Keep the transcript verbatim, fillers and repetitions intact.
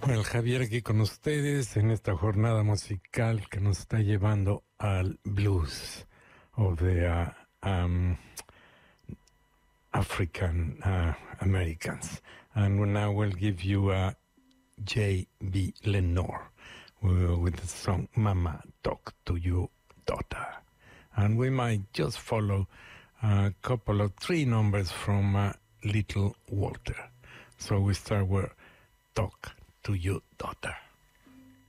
El Javier aquí con ustedes en esta jornada musical que nos está llevando al blues of the uh, um, African uh, Americans. And now we'll give you uh, J B. Lenore uh, with the song Mama Talk to Your Daughter. And we might just follow a couple of three numbers from uh, Little Walter. So we start with Talk to Your Daughter.